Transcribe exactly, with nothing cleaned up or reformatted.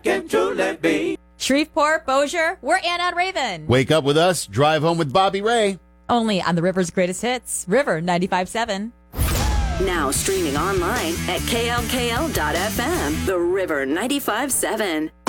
can truly be. Shreveport, Bossier, we're Anna and Raven. Wake up with us, drive home with Bobby Ray. Only on the River's Greatest Hits, River ninety-five point seven. Now streaming online at K L K L dot F M, the River ninety-five point seven.